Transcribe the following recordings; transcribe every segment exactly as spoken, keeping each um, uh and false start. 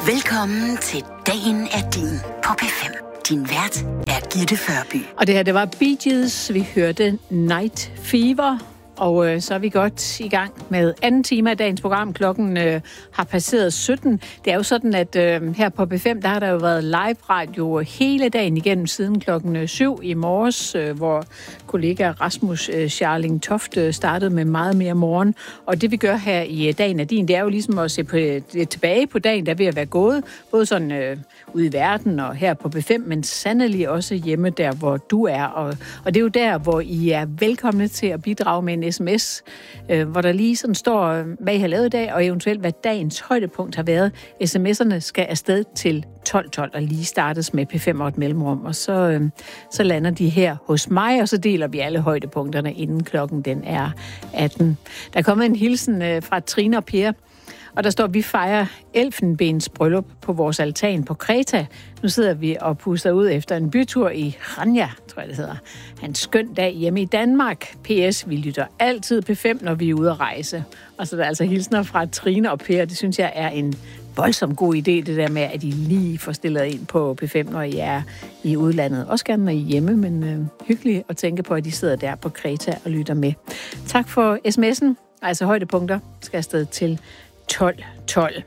Velkommen til Dagen er din på P fem. Din vært er Gitte Førby. Og det her, det var Bee Gees. Vi hørte Night Fever. Og øh, så er vi godt i gang med anden time af dagens program. Klokken øh, har passeret sytten. Det er jo sådan, at øh, her på P fem, der har der jo været live radio hele dagen igennem siden klokken syv i morges, øh, hvor kollega Rasmus øh, Scharling Toft øh, startede med meget mere morgen. Og det vi gør her i øh, Dagen er din, det er jo ligesom at se på, øh, tilbage på dagen, der er ved at være gået. Både sådan øh, ude i verden og her på P fem, men sandelig også hjemme der, hvor du er. Og, og det er jo der, hvor I er velkomne til at bidrage med en sms, øh, hvor der lige sådan står, hvad I har lavet i dag, og eventuelt hvad dagens højdepunkt har været. sms'erne skal afsted til tolv tolv og lige startes med P fem og et mellemrum, og så, øh, så lander de her hos mig, og så deler vi alle højdepunkterne, inden klokken den er atten. Der er kommet en hilsen øh, fra Trine og Per, og der står, vi fejrer elfenbens bryllup på vores altan på Kreta. Nu sidder vi og puster ud efter en bytur i Ranja, tror jeg det hedder. En skøn dag hjemme i Danmark. P S, vi lytter altid P fem, når vi er ude at rejse. Og så er der altså hilsner fra Trine og Per. Det synes jeg er en voldsomt god idé, det der med, at I lige får stillet ind på P fem, når I er i udlandet. Også gerne, når I er hjemme, men øh, hyggeligt at tænke på, at I sidder der på Kreta og lytter med. Tak for sms'en. Altså højdepunkter skal afsted til tolv tolv.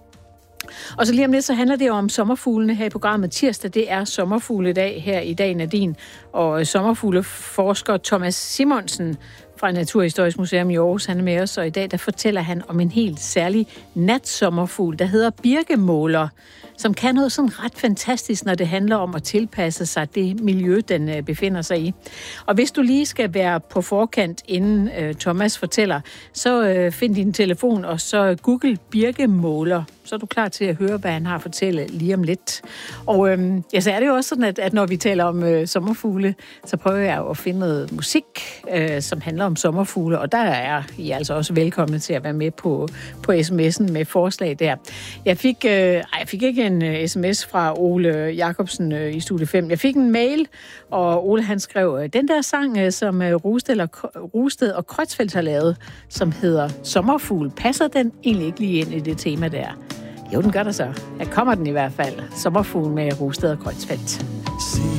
Og så lige om lidt, så handler det jo om sommerfuglene her i programmet. Tirsdag, det er sommerfugledag her i Dagen er din. Og sommerfugleforsker Thomas Simonsen fra Naturhistorisk Museum i Aarhus, han er med os, og i dag der fortæller han om en helt særlig natsommerfugl, der hedder birkemåler, som kan noget sådan ret fantastisk, når det handler om at tilpasse sig det miljø, den befinder sig i. Og hvis du lige skal være på forkant, inden uh, Thomas fortæller, så uh, find din telefon, og så google birkemåler. Så er du klar til at høre, hvad han har at fortælle lige om lidt. Og øhm, ja, så er det jo også sådan, at, at når vi taler om øh, sommerfugle, så prøver jeg jo at finde noget musik, øh, som handler om sommerfugle, og der er I altså også velkomne til at være med på, på sms'en med forslag der. Jeg fik, øh, ej, jeg fik ikke en uh, sms fra Ole Jacobsen øh, i Studie fem. Jeg fik en mail, og Ole han skrev, øh, den der sang, øh, som øh, Rusted, og, Rusted og Kreutzfeldt har lavet, som hedder Sommerfugl, passer den egentlig ikke lige ind i det tema der? Jo, den gør der så. Her kommer den i hvert fald. Sommerfugl med Rusted og Kreutzfeldt.